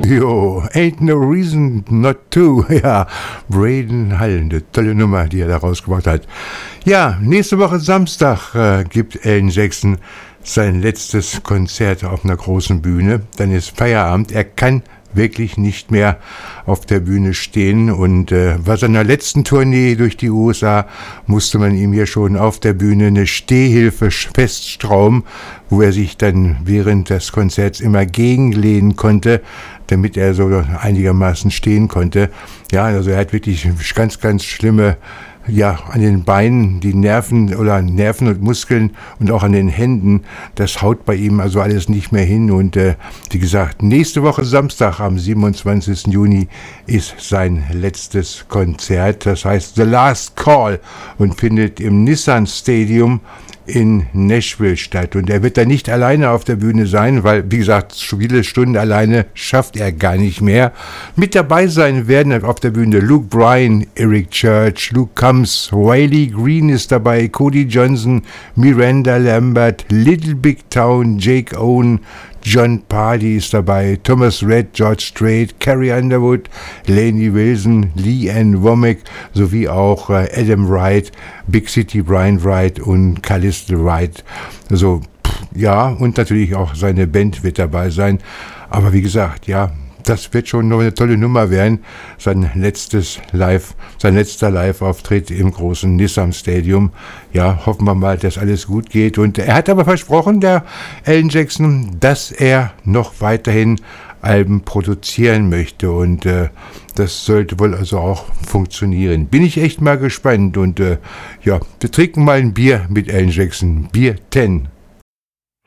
Jo, Ain't No Reason Not To. Ja, Braden Hull, eine tolle Nummer, die er da rausgebracht hat. Ja, nächste Woche Samstag gibt Alan Jackson sein letztes Konzert auf einer großen Bühne. Dann ist Feierabend. Er kann wirklich nicht mehr auf der Bühne stehen und bei seiner letzten Tournee durch die USA musste man ihm hier schon auf der Bühne eine Stehhilfe feststrauben, wo er sich dann während des Konzerts immer gegenlehnen konnte, damit er so einigermaßen stehen konnte. Ja, also er hat wirklich ganz, ganz schlimme, ja, an den Beinen, die Nerven und Muskeln und auch an den Händen, das haut bei ihm also alles nicht mehr hin. Und wie gesagt, nächste Woche Samstag am 27. Juni ist sein letztes Konzert. Das heißt The Last Call und findet im Nissan Stadium in Nashville statt. Und er wird da nicht alleine auf der Bühne sein, weil, wie gesagt, viele Stunden alleine schafft er gar nicht mehr. Mit dabei sein werden auf der Bühne Luke Bryan, Eric Church, Luke Combs, Riley Green ist dabei, Cody Johnson, Miranda Lambert, Little Big Town, Jake Owen, John Pardy ist dabei, Thomas Rhett, George Strait, Carrie Underwood, Lainey Wilson, Lee Ann Womack sowie auch Adam Wright, Big City Brian Wright und Callista Wright. Also ja, und natürlich auch seine Band wird dabei sein. Aber wie gesagt, ja, das wird schon noch eine tolle Nummer werden. Sein letzter Live-Auftritt im großen Nissan Stadium. Ja, hoffen wir mal, dass alles gut geht. Und er hat aber versprochen, der Alan Jackson, dass er noch weiterhin Alben produzieren möchte. Und das sollte wohl also auch funktionieren. Bin ich echt mal gespannt. Und ja, wir trinken mal ein Bier mit Alan Jackson. Bier 10.